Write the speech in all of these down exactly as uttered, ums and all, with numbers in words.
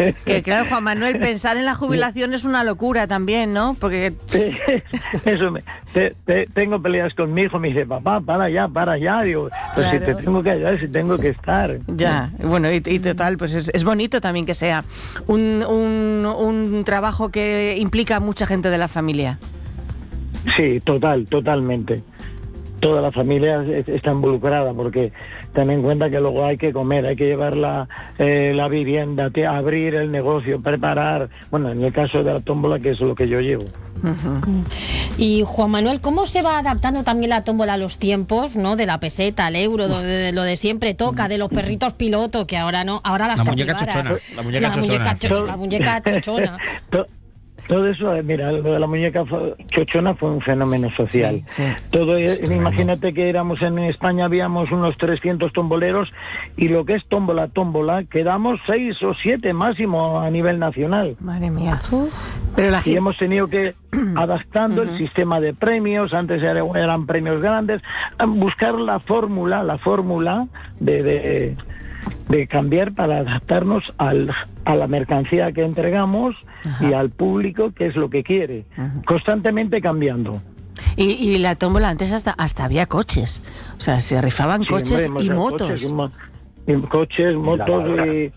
Que claro, Juan Manuel, pensar en la jubilación es una locura también, ¿no? Porque... Eso, me, te, te, tengo peleas con mi hijo, me dice, papá, para allá, para allá. Digo, pues claro. Si te tengo que ayudar, si tengo que estar. Ya, bueno, y, y total, pues es, es bonito también que sea un, un, un trabajo que implica a mucha gente de la familia. Sí, total, totalmente. Toda la familia está involucrada porque ten en cuenta que luego hay que comer, hay que llevar la, eh, la vivienda, abrir el negocio, preparar, bueno, en el caso de la tómbola, que es lo que yo llevo. Uh-huh. Y Juan Manuel, ¿cómo se va adaptando también la tómbola a los tiempos, ¿no? De la peseta al euro, de, de lo de siempre toca, de los perritos piloto, que ahora no, ahora las la muñeca chochona, la muñeca la chochona, muñeca cho- la muñeca chochona. Todo eso, mira, lo de la muñeca chochona fue un fenómeno social. Sí, sí. Todo, sí, imagínate que éramos en España, habíamos unos trescientos tomboleros y lo que es tómbola, tómbola, quedamos seis o siete máximo a nivel nacional. Madre mía. Pero la y hemos tenido que, adaptando uh-huh. el sistema de premios, antes eran, eran premios grandes, buscar la fórmula, la fórmula de... de de cambiar para adaptarnos al, a la mercancía que entregamos. Ajá. Y al público, que es lo que quiere. Ajá. Constantemente cambiando. Y, y la tómbola antes hasta hasta había coches, o sea, se rifaban sí, coches hombre, y motos. Coches, y, y coches, motos y,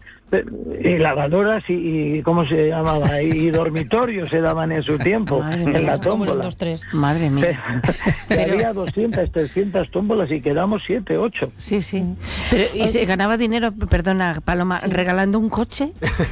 y lavadoras y, y ¿cómo se llamaba? Y dormitorios se daban en su tiempo. Madre en mía. La tómbola. Dos, tres. Madre mía. Pero... había doscientas, trescientas tómbolas y quedamos siete, ocho. Sí, sí. Pero ¿y se ganaba dinero, perdona, Paloma, regalando un coche?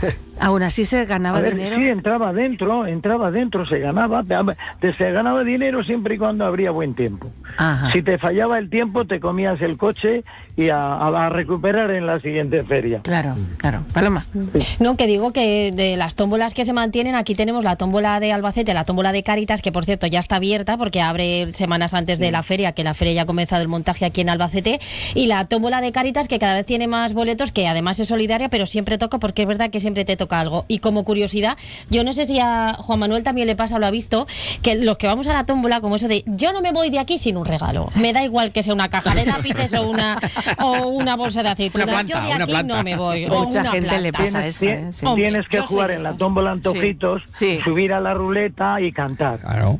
Aún así se ganaba ver, dinero. Sí, entraba dentro, entraba dentro, se ganaba, se ganaba dinero siempre y cuando habría buen tiempo. Ajá. Si te fallaba el tiempo, te comías el coche y a, a, a recuperar en la siguiente feria. Claro, claro. Paloma. Sí. No, que digo que de las tómbolas que se mantienen, aquí tenemos la tómbola de Albacete, la tómbola de Cáritas, que por cierto ya está abierta porque abre semanas antes de la feria, que la feria ya ha comenzado el montaje aquí en Albacete, y la tómbola de Cáritas, que cada vez tiene más boletos, que además es solidaria, pero siempre toca, porque es verdad que siempre te toca algo. Y como curiosidad, yo no sé si a Juan Manuel también le pasa o lo ha visto, que los que vamos a la tómbola, como eso de yo no me voy de aquí sin un regalo, me da igual que sea una caja de lápices o una o una bolsa de aceitunas, una planta, yo de una aquí planta. no me voy. O mucha una gente planta. le pasa esto. ¿eh? Sí. Tienes que jugar en la tómbola antojitos, sí. Sí. subir a la ruleta y cantar. Claro.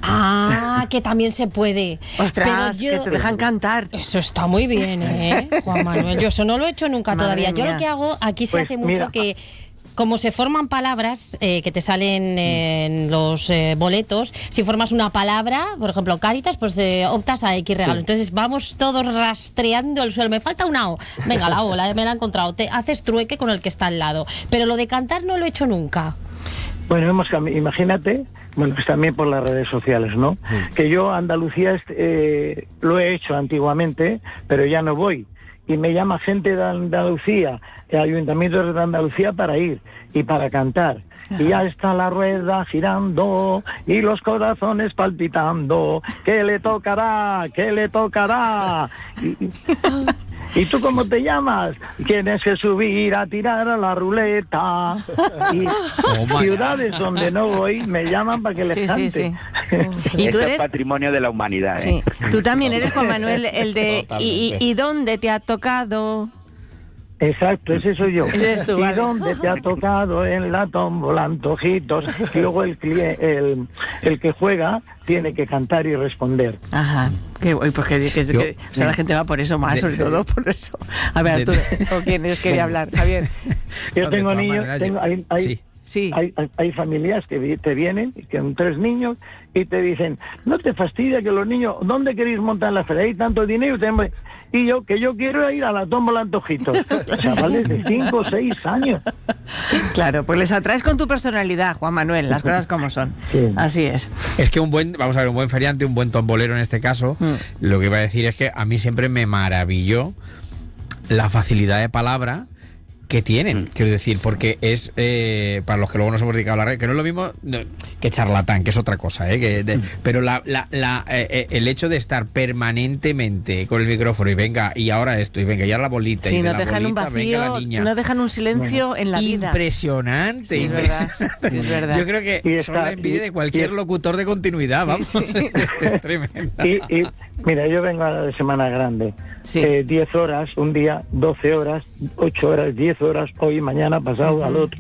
Ah, que también se puede. Ostras, yo... que te dejan cantar. Eso está muy bien, ¿eh, Juan Manuel? Yo eso no lo he hecho nunca Madre todavía. mía. Yo lo que hago, aquí se pues hace mucho mira. que... Como se forman palabras eh, que te salen en los eh, boletos, si formas una palabra, por ejemplo, Cáritas, pues eh, optas a X regalo. Entonces vamos todos rastreando el suelo. Me falta una O. Venga, la O, la, me la he encontrado. Te haces trueque con el que está al lado. Pero lo de cantar no lo he hecho nunca. Bueno, hemos cambi- imagínate, bueno, pues también por las redes sociales, ¿no? Sí. Que yo Andalucía eh, lo he hecho antiguamente, pero ya no voy. Y me llama gente de Andalucía, de ayuntamientos de Andalucía para ir y para cantar. Ajá. Y ya está la rueda girando y los corazones palpitando. ¿Qué le tocará? ¿Qué le tocará? Y, ¿Y tú cómo te llamas? Tienes que subir a tirar a la ruleta. Y oh, ciudades donde no voy me llaman para que les sí, cante. Sí, sí. ¿Y tú eres? Es patrimonio de la humanidad. Sí. ¿eh? Tú también eres, Juan Manuel, el de ¿y, y, ¿y dónde te ha tocado? Exacto, ese soy yo. Tú, ¿Y vale. dónde te ha tocado? En la tómbola, antojitos. Y luego el, el, el que juega tiene que cantar y responder. Ajá. Qué guay, pues que, que, yo, que o sea, la gente va por eso más, de, sobre de, todo por eso. A ver, Arturo, ¿con quién quería hablar? Javier. Yo tengo niños, tengo, hay, hay, sí. Sí. Hay, hay, hay familias que te vienen, que son tres niños, y te dicen, no te fastidia que los niños, ¿dónde queréis montar la feria? Hay tanto dinero, y yo, que yo quiero ir a la tómbola antojitos. Chavales de cinco o seis años. Claro, pues les atraes con tu personalidad, Juan Manuel, las cosas como son. Sí. Así es. Es que un buen, vamos a ver, un buen feriante, un buen tombolero en este caso, mm. lo que iba a decir es que a mí siempre me maravilló la facilidad de palabra que tienen, quiero decir, porque es eh, para los que luego nos hemos dedicado a hablar, que no es lo mismo no, que charlatán, que es otra cosa, ¿eh? Que de, pero la, la, la, eh, el hecho de estar permanentemente con el micrófono y venga, y ahora esto, y venga, y ahora la bolita, sí, y de no la dejan bolita, un vacío, venga la niña. No dejan un silencio bueno, en la vida. Impresionante, sí, impresionante. Es verdad, sí, es verdad. Yo creo que y son está, la envidia y, de cualquier y, locutor de continuidad, sí, vamos. Sí. Es tremenda. Y, y mira, yo vengo a la Semana Grande. Sí. Eh, diez horas, un día, doce horas, ocho horas, diez horas, hoy, mañana, pasado, uh-huh. al otro.